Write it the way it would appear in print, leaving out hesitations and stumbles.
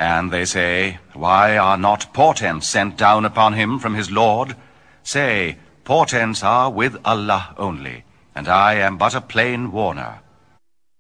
And they say, why are not portents sent down upon him from his Lord? Say, portents are with Allah only, and I am but a plain warner.